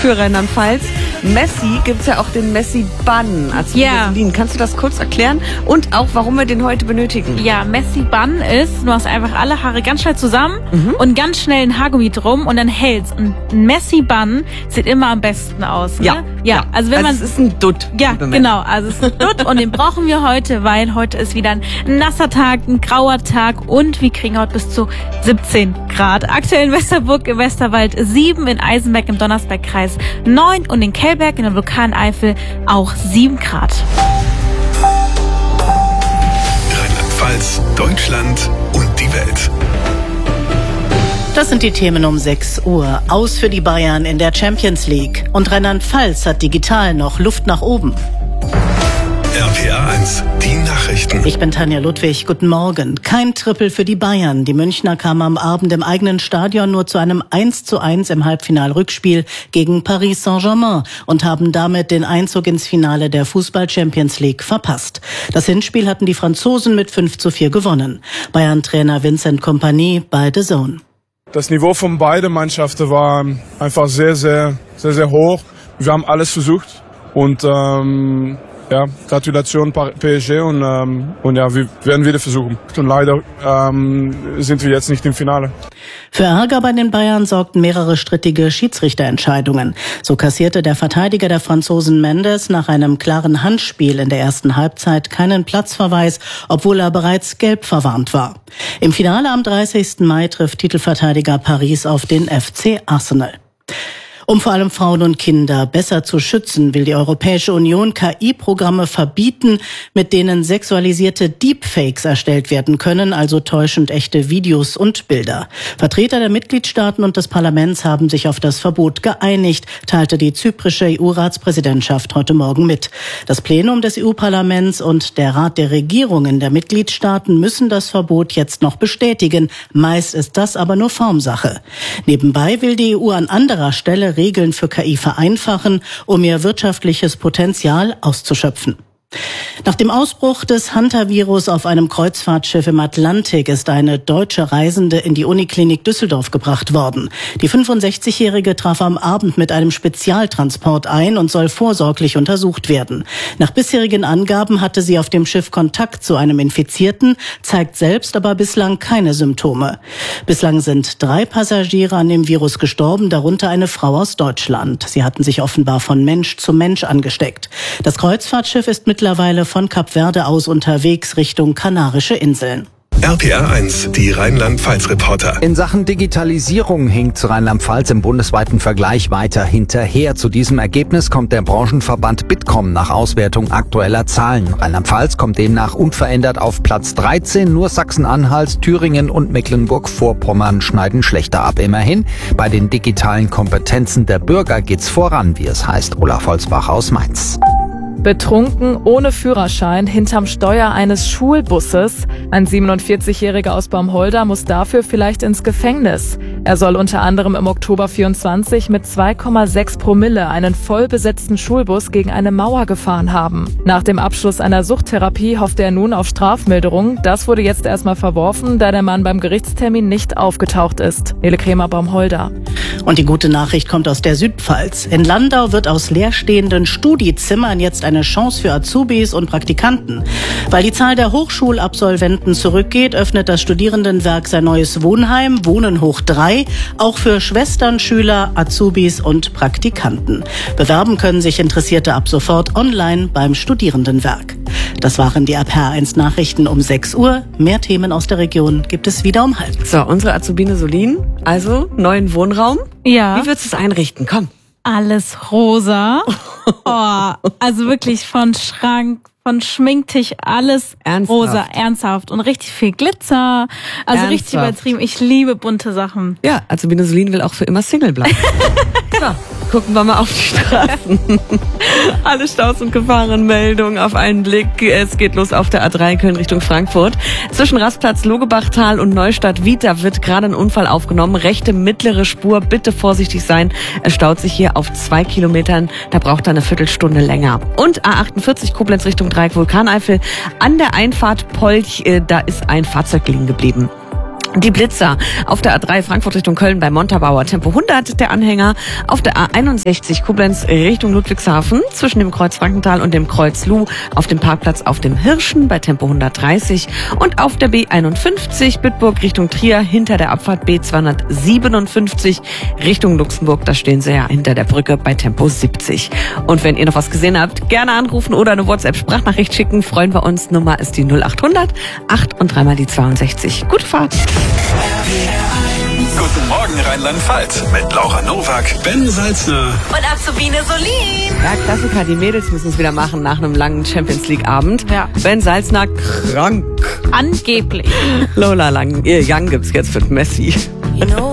für Rheinland-Pfalz. Messi gibt's ja auch den Messi-Bun. Also kannst du das kurz erklären? Und auch, warum wir den heute benötigen? Ja, Messi-Bun ist, du machst einfach alle Haare ganz schnell zusammen und ganz schnell ein Haargummi drum und dann hältst. Und ein Messi-Bun sieht immer am besten aus. Ne? Ja. Also wenn man, es ist ein Dutt. Ja, genau. Also es ist ein Dutt und den brauchen wir heute, weil heute ist wieder ein nasser Tag, ein grauer Tag und wir kriegen heute bis zu 17 Grad. Aktuell in Westerburg, im Westerwald 7, in Eisenberg im Donnersbergkreis 9 und in Kellberg in der Vulkaneifel auch 7 Grad. Rheinland-Pfalz, Deutschland und die Welt. Das sind die Themen um 6 Uhr. Aus für die Bayern in der Champions League. Und Rheinland-Pfalz hat digital noch Luft nach oben. RPA 1, die Nachrichten. Ich bin Tanja Ludwig, guten Morgen. Kein Triple für die Bayern. Die Münchner kamen am Abend im eigenen Stadion nur zu einem 1:1 im Halbfinal-Rückspiel gegen Paris Saint-Germain und haben damit den Einzug ins Finale der Fußball-Champions League verpasst. Das Hinspiel hatten die Franzosen mit 5:4 gewonnen. Bayern-Trainer Vincent Kompany bei The Zone. Das Niveau von beiden Mannschaften war einfach sehr, sehr, sehr, sehr hoch. Wir haben alles versucht und Gratulation PSG und wir werden wieder versuchen. Und leider sind wir jetzt nicht im Finale. Für Ärger bei den Bayern sorgten mehrere strittige Schiedsrichterentscheidungen. So kassierte der Verteidiger der Franzosen Mendes nach einem klaren Handspiel in der ersten Halbzeit keinen Platzverweis, obwohl er bereits gelb verwarnt war. Im Finale am 30. Mai trifft Titelverteidiger Paris auf den FC Arsenal. Um vor allem Frauen und Kinder besser zu schützen, will die Europäische Union KI-Programme verbieten, mit denen sexualisierte Deepfakes erstellt werden können, also täuschend echte Videos und Bilder. Vertreter der Mitgliedstaaten und des Parlaments haben sich auf das Verbot geeinigt, teilte die zyprische EU-Ratspräsidentschaft heute Morgen mit. Das Plenum des EU-Parlaments und der Rat der Regierungen der Mitgliedstaaten müssen das Verbot jetzt noch bestätigen. Meist ist das aber nur Formsache. Nebenbei will die EU an anderer Stelle Regeln für KI vereinfachen, um ihr wirtschaftliches Potenzial auszuschöpfen. Nach dem Ausbruch des Hunter-Virus auf einem Kreuzfahrtschiff im Atlantik ist eine deutsche Reisende in die Uniklinik Düsseldorf gebracht worden. Die 65-Jährige traf am Abend mit einem Spezialtransport ein und soll vorsorglich untersucht werden. Nach bisherigen Angaben hatte sie auf dem Schiff Kontakt zu einem Infizierten, zeigt selbst aber bislang keine Symptome. Bislang sind 3 Passagiere an dem Virus gestorben, darunter eine Frau aus Deutschland. Sie hatten sich offenbar von Mensch zu Mensch angesteckt. Das Kreuzfahrtschiff ist mittlerweile von Kap Verde aus unterwegs Richtung Kanarische Inseln. RPA 1, die Rheinland-Pfalz-Reporter. In Sachen Digitalisierung hinkt Rheinland-Pfalz im bundesweiten Vergleich weiter hinterher. Zu diesem Ergebnis kommt der Branchenverband Bitkom nach Auswertung aktueller Zahlen. Rheinland-Pfalz kommt demnach unverändert auf Platz 13. Nur Sachsen-Anhalt, Thüringen und Mecklenburg-Vorpommern schneiden schlechter ab. Immerhin, bei den digitalen Kompetenzen der Bürger geht's voran, wie es heißt. Olaf Holzbach aus Mainz. Betrunken, ohne Führerschein, hinterm Steuer eines Schulbusses. Ein 47-Jähriger aus Baumholder muss dafür vielleicht ins Gefängnis. Er soll unter anderem im Oktober 24 mit 2,6 Promille einen vollbesetzten Schulbus gegen eine Mauer gefahren haben. Nach dem Abschluss einer Suchttherapie hoffte er nun auf Strafmilderung. Das wurde jetzt erstmal verworfen, da der Mann beim Gerichtstermin nicht aufgetaucht ist. Nele Krämer, Baumholder. Und die gute Nachricht kommt aus der Südpfalz. In Landau wird aus leerstehenden Studiezimmern jetzt eine Chance für Azubis und Praktikanten. Weil die Zahl der Hochschulabsolventen zurückgeht, öffnet das Studierendenwerk sein neues Wohnheim, Wohnen hoch 3, auch für Schwesternschüler, Azubis und Praktikanten. Bewerben können sich Interessierte ab sofort online beim Studierendenwerk. Das waren die RPA 1 Nachrichten um 6 Uhr. Mehr Themen aus der Region gibt es wieder um 12:30. So, unsere Azubine Solin, also neuen Wohnraum. Ja. Wie würdest du es einrichten? Komm. Alles rosa. Oh, also wirklich von Schrank, von Schminktisch, alles Ernsthaft? Rosa, ernsthaft. Und richtig viel Glitzer. Also richtig übertrieben. Ich liebe bunte Sachen. Ja, Azubine Solin will auch für immer Single bleiben. So, gucken wir mal auf die Straßen. Alle Staus und Gefahrenmeldungen auf einen Blick. Es geht los auf der A3 Köln Richtung Frankfurt. Zwischen Rastplatz Logebachtal und Neustadt-Wied wird gerade ein Unfall aufgenommen. Rechte mittlere Spur, bitte vorsichtig sein. Es staut sich hier auf 2 Kilometern. Da braucht er eine Viertelstunde länger. Und A48 Koblenz Richtung Dreieck Vulkaneifel. An der Einfahrt Polch, da ist ein Fahrzeug liegen geblieben. Die Blitzer auf der A3 Frankfurt Richtung Köln bei Montabaur, Tempo 100 der Anhänger. Auf der A61 Koblenz Richtung Ludwigshafen zwischen dem Kreuz Frankenthal und dem Kreuz Luh auf dem Parkplatz auf dem Hirschen bei Tempo 130. Und auf der B51 Bitburg Richtung Trier hinter der Abfahrt B257 Richtung Luxemburg. Da stehen sie ja hinter der Brücke bei Tempo 70. Und wenn ihr noch was gesehen habt, gerne anrufen oder eine WhatsApp-Sprachnachricht schicken. Freuen wir uns. Nummer ist die 0800 8 und 3 mal die 62. Gute Fahrt. Guten Morgen Rheinland-Pfalz mit Laura Nowak, Ben Salzner Und Azubine Solin. Ja, Klassiker, die Mädels müssen es wieder machen nach einem langen Champions-League-Abend. Ja. Ben Salzner krank. Angeblich. Lola Young gibt's jetzt für Messi. You know